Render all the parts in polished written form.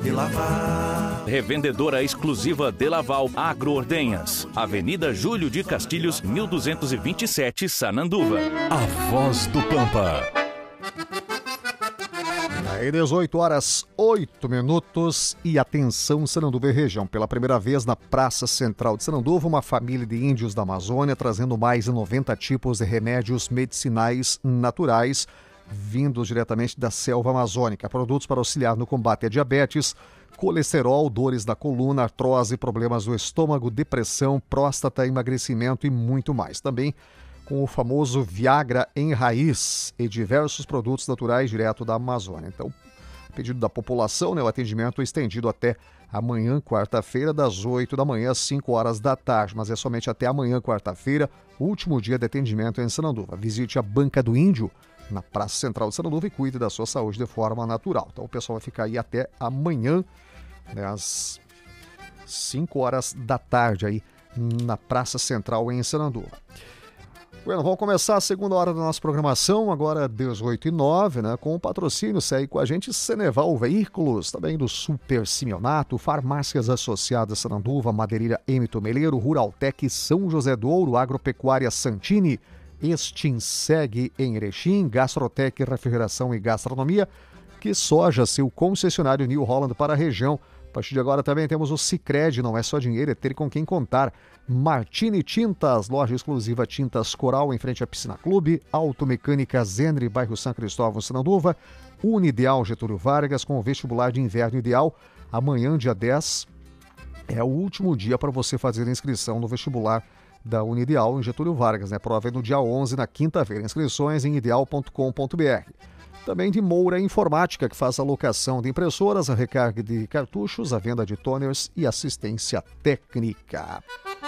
De Laval. Revendedora exclusiva De Laval Agroordenhas. Avenida Júlio de Castilhos, 1227, Sananduva. A Voz do Pampa. Aí 18 horas 8 minutos e atenção Sananduva e região. Pela primeira vez na Praça Central de Sananduva, uma família de índios da Amazônia trazendo mais de 90 tipos de remédios medicinais naturais vindos diretamente da selva amazônica. Produtos para auxiliar no combate à diabetes, colesterol, dores da coluna, artrose, problemas do estômago, depressão, próstata, emagrecimento e muito mais. Também com o famoso Viagra em raiz e diversos produtos naturais direto da Amazônia. Então, pedido da população, o atendimento é estendido até amanhã, quarta-feira, das 8 da manhã às 5 horas da tarde, mas é somente até amanhã, quarta-feira, último dia de atendimento em Sananduva. Visite a Banca do Índio, na Praça Central de Sananduva, e cuide da sua saúde de forma natural. Então, o pessoal vai ficar aí até amanhã, às 5 horas da tarde, aí na Praça Central em Sananduva. Bueno, vamos começar a segunda hora da nossa programação, agora 18h09, com o patrocínio, segue com a gente Ceneval Veículos, também do Super Simeonato, Farmácias Associadas Sananduva, Madeireira M. Tomeleiro, Ruraltec São José do Ouro, Agropecuária Santini, Extinseg em Erechim, Gastrotec Refrigeração e Gastronomia, Que Soja, seu concessionário New Holland para a região. A partir de agora também temos o Sicredi, não é só dinheiro, é ter com quem contar. Martini Tintas, loja exclusiva Tintas Coral em frente à Piscina Clube, Automecânica Zenri, bairro São Cristóvão, Sananduva, Unideal Getúlio Vargas com o vestibular de inverno ideal. Amanhã, dia 10, é o último dia para você fazer a inscrição no vestibular da Unideal em Getúlio Vargas, Prova é no dia 11, na quinta-feira. Inscrições em ideal.com.br. Também de Moura Informática, que faz a locação de impressoras, a recarga de cartuchos, a venda de toners e assistência técnica.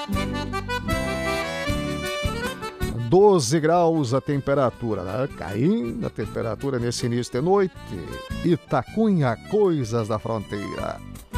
12 graus a temperatura, caindo a temperatura nesse início de noite. Itacunha, Coisas da Fronteira.